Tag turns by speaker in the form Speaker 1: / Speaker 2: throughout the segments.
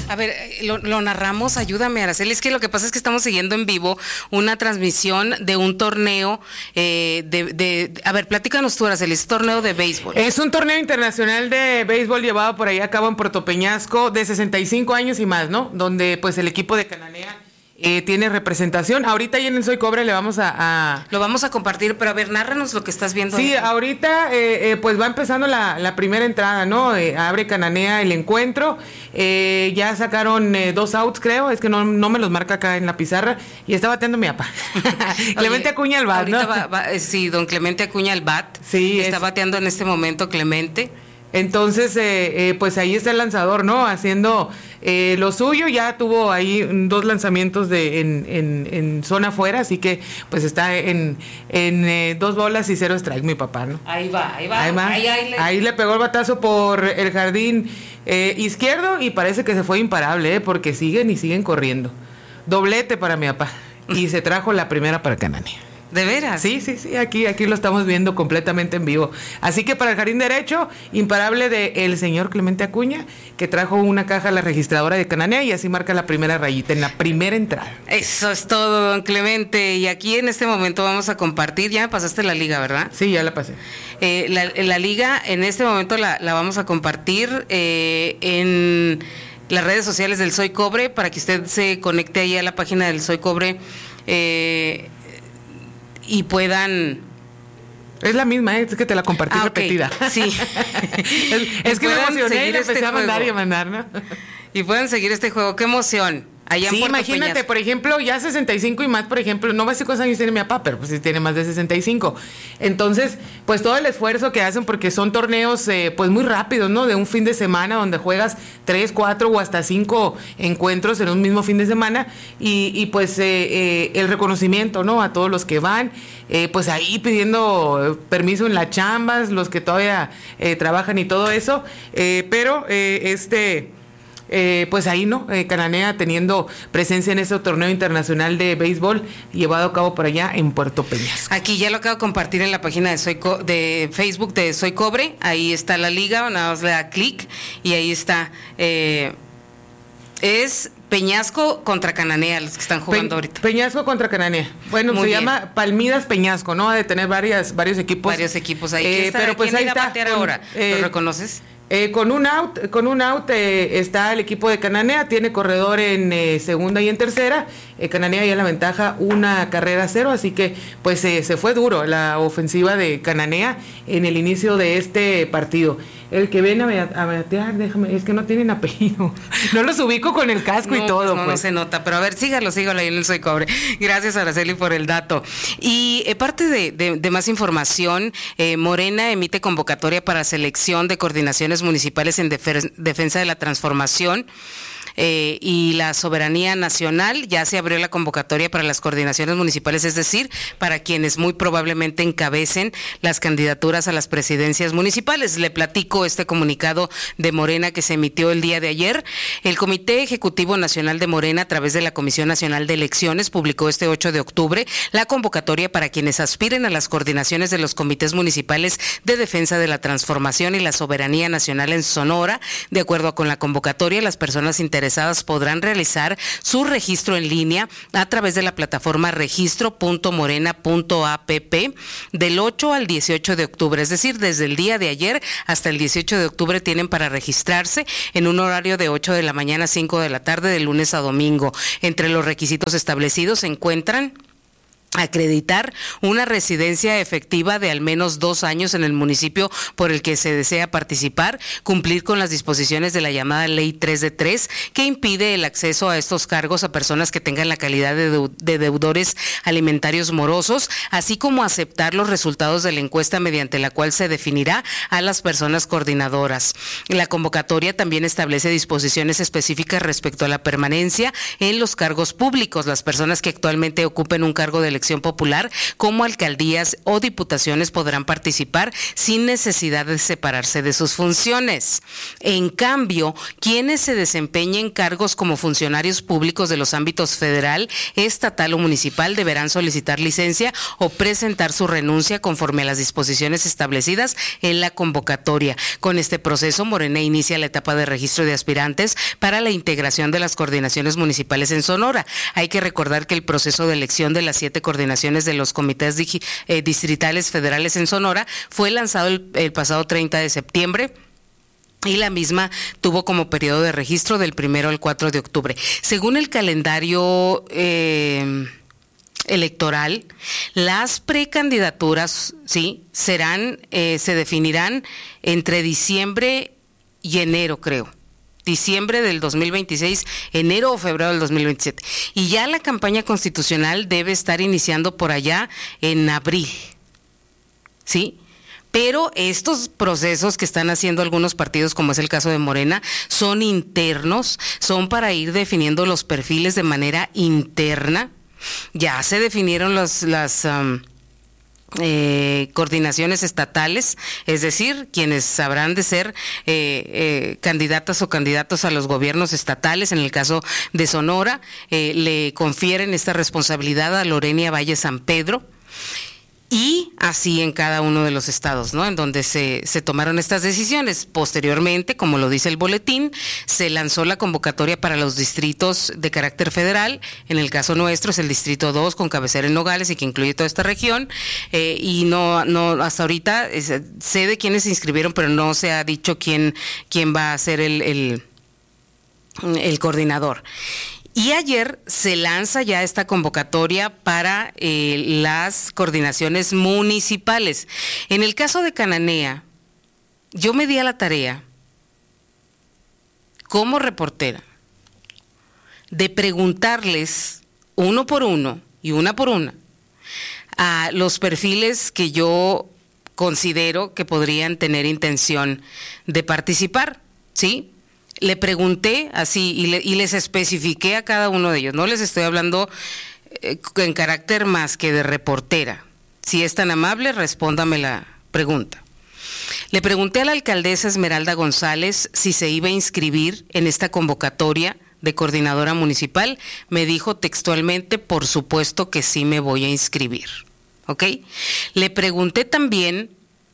Speaker 1: A ver, lo narramos, ayúdame, Araceli. Es que lo que pasa es que estamos siguiendo en vivo una transmisión de un torneo a ver, platícanos tú, Araceli, es torneo de béisbol.
Speaker 2: Es un torneo internacional de béisbol llevado por ahí a cabo en Puerto Peñasco de 65 años y más, ¿no? Donde pues el equipo de Cananea tiene representación. Ahorita ahí en el Soy Cobre le vamos
Speaker 1: Lo vamos a compartir, pero a ver, nárranos lo que estás viendo.
Speaker 2: Sí, ahorita pues va empezando la primera entrada, ¿no? Abre Cananea el encuentro. Ya sacaron 2 outs, creo. Es que no me los marca acá en la pizarra. Y está bateando mi papá. Clemente Acuña al bat, ¿no?
Speaker 1: Sí, don Clemente Acuña al bat.
Speaker 2: Sí.
Speaker 1: Está bateando en este momento Clemente.
Speaker 2: Entonces, pues ahí está el lanzador, ¿no? Haciendo lo suyo. Ya tuvo ahí 2 lanzamientos en zona afuera, así que pues está en 2 bolas y 0 strike mi papá, ¿no?
Speaker 1: Ahí va.
Speaker 2: Ahí le pegó el batazo por el jardín izquierdo y parece que se fue imparable, porque siguen corriendo. Doblete para mi papá. Y se trajo la primera para Cananea.
Speaker 1: ¿De veras?
Speaker 2: Sí, aquí lo estamos viendo completamente en vivo. Así que para el jardín derecho, imparable de el señor Clemente Acuña, que trajo una caja a la registradora de Cananea y así marca la primera rayita en la primera entrada.
Speaker 1: Eso es todo, don Clemente. Y aquí en este momento vamos a compartir, ya me pasaste la liga, ¿verdad?
Speaker 2: Sí, ya la pasé.
Speaker 1: La liga en este momento la vamos a compartir en las redes sociales del Soy Cobre, para que usted se conecte ahí a la página del Soy Cobre y puedan...
Speaker 2: Es la misma, es que te la compartí repetida.
Speaker 1: Okay. Sí.
Speaker 2: es que me emocioné y le empecé a mandar, ¿no?
Speaker 1: Y puedan seguir este juego, qué emoción. Allá
Speaker 2: sí,
Speaker 1: en Puerto
Speaker 2: imagínate,
Speaker 1: Peñasco.
Speaker 2: Por ejemplo, ya 65 y más, por ejemplo, no sé cuántos años tiene mi papá, pero pues sí tiene más de 65. Entonces, pues todo el esfuerzo que hacen, porque son torneos pues muy rápidos, ¿no? De un fin de semana donde juegas 3, 4 o hasta 5 encuentros en un mismo fin de semana y pues el reconocimiento, ¿no? A todos los que van, pues ahí pidiendo permiso en las chambas, los que todavía trabajan y todo eso, pero pues ahí, ¿no? Cananea teniendo presencia en ese torneo internacional de béisbol llevado a cabo por allá en Puerto Peñasco.
Speaker 1: Aquí ya lo acabo de compartir en la página de Facebook de Soy Cobre. Ahí está la liga, nada más le da clic y ahí está. Es Peñasco contra Cananea, los que están jugando ahorita.
Speaker 2: Peñasco contra Cananea. Bueno,
Speaker 1: Muy
Speaker 2: se
Speaker 1: bien.
Speaker 2: llama Palmidas Peñasco, ¿no? Ha de tener varios equipos.
Speaker 1: Varios equipos ahí.
Speaker 2: Pero pues ahí está.
Speaker 1: Ahora, ¿lo reconoces?
Speaker 2: Con un out está el equipo de Cananea, tiene corredor en segunda y en tercera. Cananea ya la ventaja 1-0, así que pues se fue duro la ofensiva de Cananea en el inicio de este partido. El que ven a batear, déjame, es que no tienen apellido. No los ubico con el casco y todo.
Speaker 1: No se nota, pero a ver, sígalo ahí en el Soy Cobre. Gracias, Araceli, por el dato. Y parte de más información, Morena emite convocatoria para selección de coordinaciones municipales en defensa de la transformación. Y la soberanía nacional. Ya se abrió la convocatoria para las coordinaciones municipales, es decir, para quienes muy probablemente encabecen las candidaturas a las presidencias municipales. Le platico este comunicado de Morena que se emitió el día de ayer. El Comité Ejecutivo Nacional de Morena, a través de la Comisión Nacional de Elecciones, publicó este 8 de octubre la convocatoria para quienes aspiren a las coordinaciones de los comités municipales de defensa de la transformación y la soberanía nacional en Sonora. De acuerdo con la convocatoria, las personas interesadas podrán realizar su registro en línea a través de la plataforma registro.morena.app del 8 al 18 de octubre, es decir, desde el día de ayer hasta el 18 de octubre tienen para registrarse en un horario de 8 de la mañana a 5 de la tarde de lunes a domingo. Entre los requisitos establecidos se encuentran acreditar una residencia efectiva de al menos 2 años en el municipio por el que se desea participar, cumplir con las disposiciones de la llamada Ley 3 de 3, que impide el acceso a estos cargos a personas que tengan la calidad de deudores alimentarios morosos, así como aceptar los resultados de la encuesta mediante la cual se definirá a las personas coordinadoras. La convocatoria también establece disposiciones específicas respecto a la permanencia en los cargos públicos. Las personas que actualmente ocupen un cargo de elección elección popular, como alcaldías o diputaciones podrán participar sin necesidad de separarse de sus funciones. En cambio, quienes se desempeñen cargos como funcionarios públicos de los ámbitos federal, estatal o municipal deberán solicitar licencia o presentar su renuncia conforme a las disposiciones establecidas en la convocatoria. Con este proceso, Morena inicia la etapa de registro de aspirantes para la integración de las coordinaciones municipales en Sonora. Hay que recordar que el proceso de elección de las 7 coordinaciones de los comités distritales federales en Sonora fue lanzado el pasado 30 de septiembre. Y la misma tuvo como periodo de registro del 1 al 4 de octubre. Según el calendario electoral, las precandidaturas, sí, se definirán entre diciembre y enero, creo. Diciembre del 2026, enero o febrero del 2027. Y ya la campaña constitucional debe estar iniciando por allá en abril, ¿sí? Pero estos procesos que están haciendo algunos partidos, como es el caso de Morena, son internos, son para ir definiendo los perfiles de manera interna. Ya se definieron las coordinaciones estatales, es decir, quienes habrán de ser candidatas o candidatos a los gobiernos estatales. En el caso de Sonora, le confieren esta responsabilidad a Lorenia Valle San Pedro. Y así en cada uno de los estados, ¿no?, en donde se tomaron estas decisiones. Posteriormente, como lo dice el boletín, se lanzó la convocatoria para los distritos de carácter federal. En el caso nuestro es el distrito 2 con cabecera en Nogales y que incluye toda esta región. Y no hasta ahorita sé de quiénes se inscribieron, pero no se ha dicho quién va a ser el coordinador. Y ayer se lanza ya esta convocatoria para las coordinaciones municipales. En el caso de Cananea, yo me di a la tarea, como reportera, de preguntarles uno por uno y una por una a los perfiles que yo considero que podrían tener intención de participar, ¿sí? Le pregunté así y les especifiqué a cada uno de ellos. No les estoy hablando en carácter más que de reportera. Si es tan amable, respóndame la pregunta. Le pregunté a la alcaldesa Esmeralda González si se iba a inscribir en esta convocatoria de coordinadora municipal. Me dijo textualmente, por supuesto que sí me voy a inscribir. ¿Ok? Le pregunté también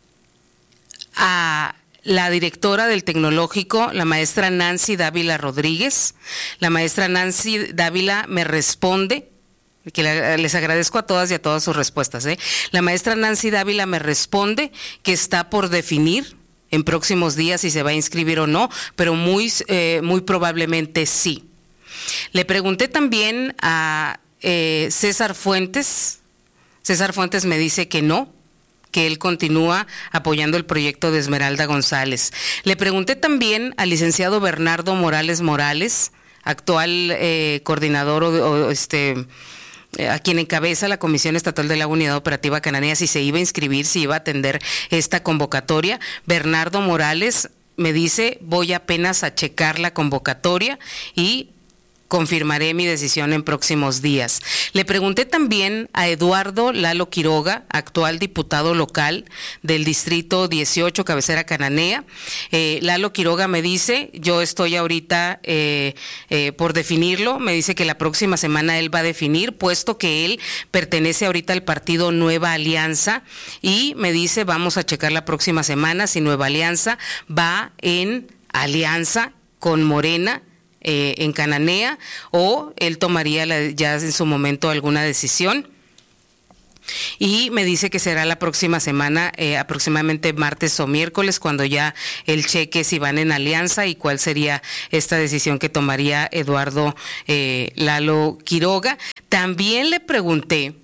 Speaker 1: a la directora del Tecnológico, la maestra Nancy Dávila Rodríguez. La maestra Nancy Dávila me responde, que les agradezco a todas y a todas sus respuestas. La maestra Nancy Dávila me responde que está por definir en próximos días si se va a inscribir o no, pero muy probablemente sí. Le pregunté también a César Fuentes. César Fuentes me dice que no, que él continúa apoyando el proyecto de Esmeralda González. Le pregunté también al licenciado Bernardo Morales, actual coordinador a quien encabeza la Comisión Estatal de la Unidad Operativa Cananea, si se iba a inscribir, si iba a atender esta convocatoria. Bernardo Morales me dice, voy apenas a checar la convocatoria y confirmaré mi decisión en próximos días. Le pregunté también a Eduardo Lalo Quiroga, actual diputado local del Distrito 18, cabecera Cananea. Lalo Quiroga me dice, yo estoy ahorita por definirlo, me dice que la próxima semana él va a definir, puesto que él pertenece ahorita al partido Nueva Alianza, y me dice, vamos a checar la próxima semana si Nueva Alianza va en alianza con Morena en Cananea, o él tomaría ya en su momento alguna decisión. Y me dice que será la próxima semana, aproximadamente martes o miércoles, cuando ya él cheque si van en alianza y cuál sería esta decisión que tomaría Eduardo Lalo Quiroga. También le pregunté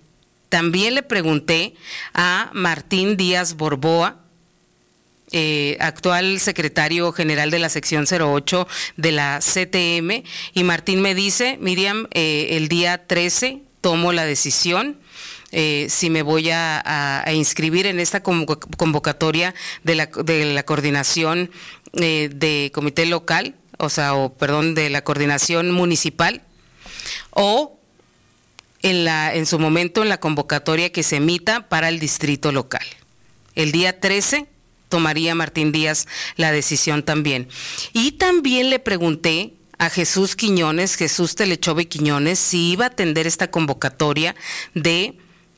Speaker 1: a Martín Díaz Borboa, actual secretario general de la sección 08 de la CTM, y Martín me dice, Miriam, el día 13 tomo la decisión si me voy a inscribir en esta convocatoria de la coordinación de comité local, de la coordinación municipal, o en su momento en la convocatoria que se emita para el distrito local. El día 13 tomaría Martín Díaz la decisión también. Y también le pregunté a Jesús Quiñones, Jesús Telechove Quiñones, si iba a atender esta convocatoria de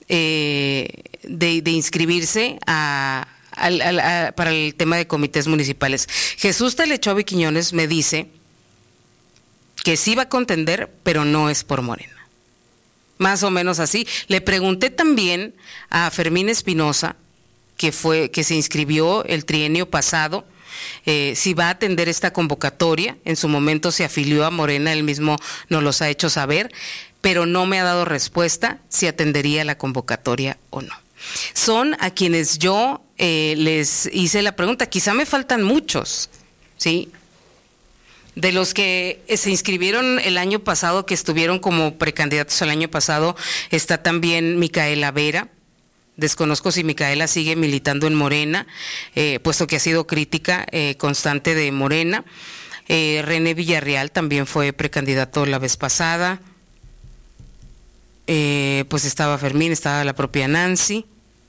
Speaker 1: inscribirse para el tema de comités municipales. Jesús Telechove Quiñones me dice que sí va a contender, pero no es por Morena. Más o menos así. Le pregunté también a Fermín Espinosa, que se inscribió el trienio pasado, si va a atender esta convocatoria. En su momento se afilió a Morena, él mismo nos los ha hecho saber, pero no me ha dado respuesta si atendería la convocatoria o no. Son a quienes yo les hice la pregunta. Quizá me faltan muchos, ¿sí? De los que se inscribieron el año pasado, que estuvieron como precandidatos el año pasado, está también Micaela Vera. Desconozco si Micaela sigue militando en Morena, puesto que ha sido crítica constante de Morena. René Villarreal también fue precandidato la vez pasada. Pues estaba Fermín, estaba la propia Nancy.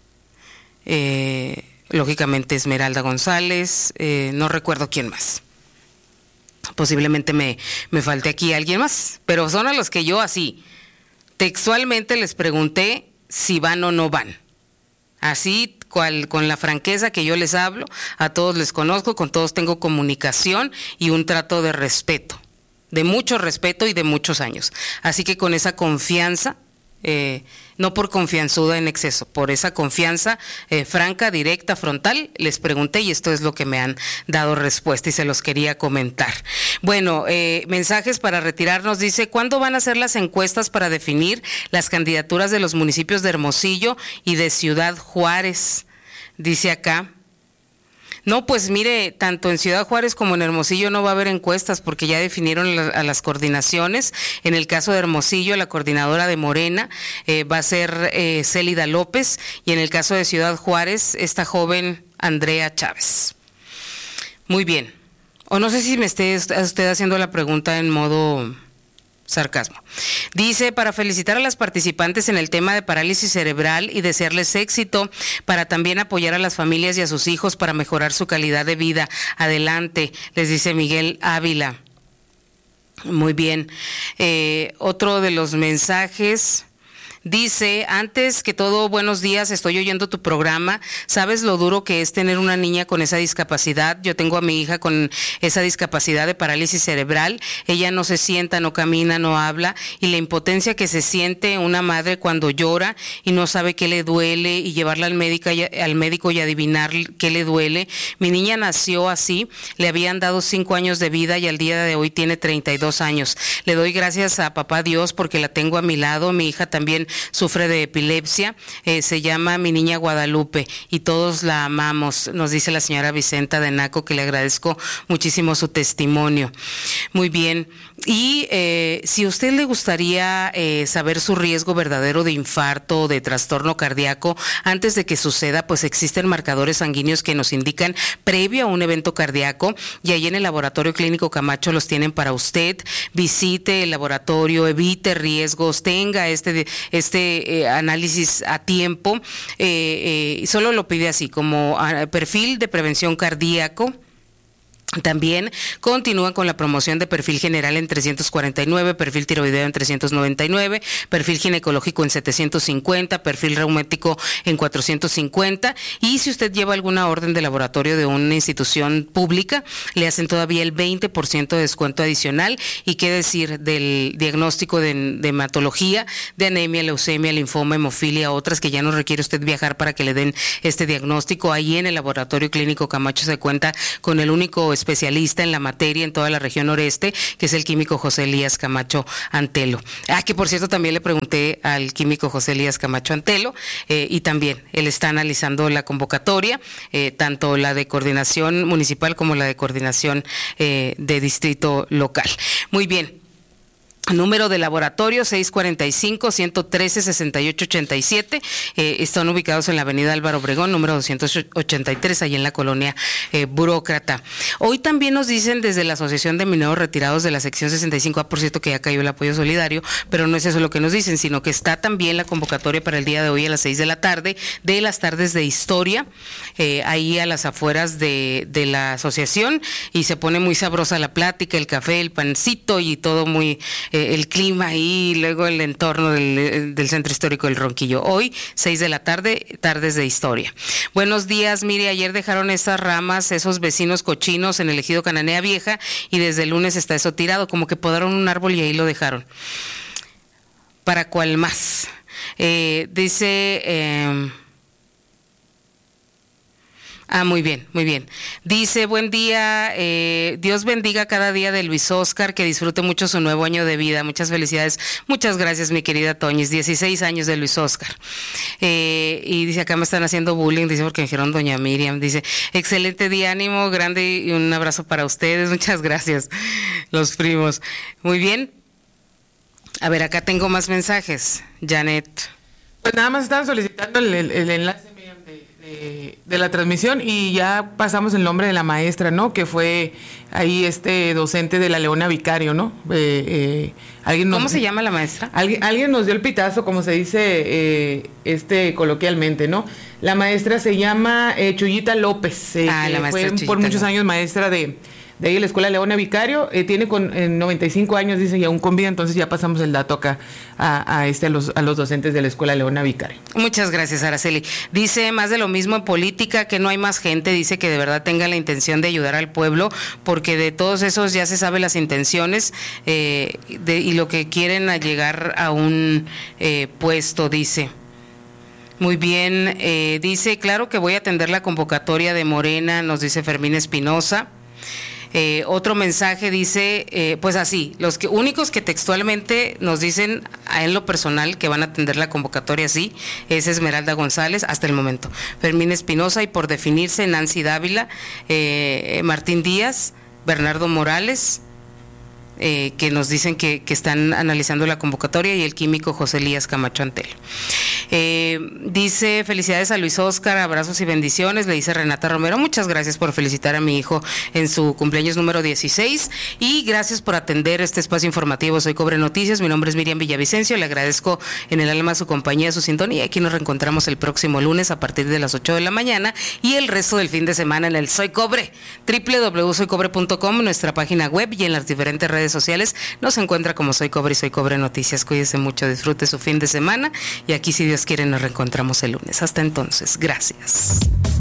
Speaker 1: Lógicamente Esmeralda González. No recuerdo quién más. Posiblemente me falte aquí alguien más. Pero son a los que yo así, textualmente les pregunté si van o no van. Así, con la franqueza que yo les hablo, a todos les conozco, con todos tengo comunicación y un trato de respeto, de mucho respeto y de muchos años. Así que con esa confianza, no por confianzuda en exceso, por esa confianza franca, directa, frontal, les pregunté y esto es lo que me han dado respuesta y se los quería comentar. Bueno, mensajes para retirarnos. Dice, ¿cuándo van a hacer las encuestas para definir las candidaturas de los municipios de Hermosillo y de Ciudad Juárez? Dice acá. No, pues mire, tanto en Ciudad Juárez como en Hermosillo no va a haber encuestas porque ya definieron a las coordinaciones. En el caso de Hermosillo, la coordinadora de Morena va a ser Célida López, y en el caso de Ciudad Juárez, esta joven Andrea Chávez. Muy bien. O no sé si me esté usted haciendo la pregunta en modo sarcasmo. Dice, para felicitar a las participantes en el tema de parálisis cerebral y desearles éxito, para también apoyar a las familias y a sus hijos para mejorar su calidad de vida. Adelante, les dice Miguel Ávila. Muy bien. Otro de los mensajes. Dice, antes que todo, buenos días, estoy oyendo tu programa. ¿Sabes lo duro que es tener una niña con esa discapacidad? Yo tengo a mi hija con esa discapacidad de parálisis cerebral. Ella no se sienta, no camina, no habla, y la impotencia que se siente una madre cuando llora y no sabe qué le duele, y llevarla al médico y adivinar qué le duele. Mi niña nació así, le habían dado 5 años de vida y al día de hoy tiene 32 años. Le doy gracias a papá Dios porque la tengo a mi lado. Mi hija también sufre de epilepsia, se llama mi niña Guadalupe y todos la amamos, nos dice la señora Vicenta de Naco, que le agradezco muchísimo su testimonio. Muy bien, y si a usted le gustaría saber su riesgo verdadero de infarto o de trastorno cardíaco antes de que suceda, pues existen marcadores sanguíneos que nos indican previo a un evento cardíaco, y ahí en el Laboratorio Clínico Camacho los tienen para usted. Visite el laboratorio, evite riesgos, tenga este análisis a tiempo, solo lo pide así como perfil de prevención cardíaco. También continúa con la promoción de perfil general en 349, perfil tiroideo en 399, perfil ginecológico en 750, perfil reumático en 450, y si usted lleva alguna orden de laboratorio de una institución pública, le hacen todavía el 20% de descuento adicional. Y qué decir del diagnóstico de hematología, de anemia, leucemia, linfoma, hemofilia, otras que ya no requiere usted viajar para que le den este diagnóstico. Ahí en el Laboratorio Clínico Camacho se cuenta con el único especialista en la materia en toda la región noreste, que es el químico José Elías Camacho Antelo. Que por cierto también le pregunté al químico José Elías Camacho Antelo, y también él está analizando la convocatoria, tanto la de coordinación municipal como la de coordinación de distrito local. Muy bien. Número de laboratorio 645-113-6887. Están ubicados en la avenida Álvaro Obregón, número 283, ahí en la colonia Burócrata. Hoy también nos dicen desde la Asociación de Mineros Retirados de la sección 65, por cierto que ya cayó el apoyo solidario, pero no es eso lo que nos dicen, sino que está también la convocatoria para el día de hoy a las 6 de la tarde, de las tardes de historia, ahí a las afueras de la asociación, y se pone muy sabrosa la plática, el café, el pancito y todo muy... el clima ahí, y luego el entorno del Centro Histórico del Ronquillo. Hoy, 6 de la tarde, tardes de historia. Buenos días, mire, ayer dejaron esas ramas, esos vecinos cochinos en el ejido Cananea Vieja, y desde el lunes está eso tirado, como que podaron un árbol y ahí lo dejaron. ¿Para cuál más? Dice... muy bien, muy bien. Dice, buen día, Dios bendiga cada día de Luis Óscar, que disfrute mucho su nuevo año de vida. Muchas felicidades. Muchas gracias, mi querida Toñis. 16 años de Luis Óscar. Y dice, acá me están haciendo bullying, dice, porque me dijeron doña Miriam. Dice, excelente día, ánimo, grande, y un abrazo para ustedes. Muchas gracias, los primos. Muy bien. A ver, acá tengo más mensajes. Janet.
Speaker 2: Pues nada más estaban solicitando el enlace de la transmisión, y ya pasamos el nombre de la maestra, ¿no? Que fue ahí docente de la Leona Vicario, ¿no?
Speaker 1: ¿Cómo se llama la maestra?
Speaker 2: Alguien nos dio el pitazo, como se dice coloquialmente, ¿no? La maestra se llama Chuyita López.
Speaker 1: La maestra
Speaker 2: fue
Speaker 1: Chuyita
Speaker 2: por muchos
Speaker 1: López.
Speaker 2: años maestra de ahí la Escuela Leona Vicario, tiene 95 años, dice, y aún con vida. Entonces ya pasamos el dato acá a los docentes de la Escuela Leona Vicario.
Speaker 1: Muchas gracias, Araceli. Dice, más de lo mismo en política, que no hay más gente, dice que de verdad tenga la intención de ayudar al pueblo, porque de todos esos ya se sabe las intenciones y lo que quieren a llegar a un puesto, dice. Muy bien, dice, claro que voy a atender la convocatoria de Morena, nos dice Fermín Espinosa. Otro mensaje dice, pues así, los únicos que textualmente nos dicen en lo personal que van a atender la convocatoria así, es Esmeralda González hasta el momento, Fermín Espinosa, y por definirse Nancy Dávila, Martín Díaz, Bernardo Morales, que nos dicen que están analizando la convocatoria, y el químico José Elías Camacho Antel. Dice, felicidades a Luis Óscar, abrazos y bendiciones, le dice Renata Romero, muchas gracias por felicitar a mi hijo en su cumpleaños número 16, y gracias por atender este espacio informativo. Soy Cobre Noticias, mi nombre es Miriam Villavicencio, le agradezco en el alma su compañía, su sintonía. Aquí nos reencontramos el próximo lunes a partir de las 8 de la mañana, y el resto del fin de semana en el Soy Cobre, www.soycobre.com, nuestra página web, y en las diferentes redes sociales nos encuentra como Soy Cobre y Soy Cobre Noticias. Cuídese mucho, disfrute su fin de semana, y aquí, si Dios quiere, nos reencontramos el lunes. Hasta entonces, gracias.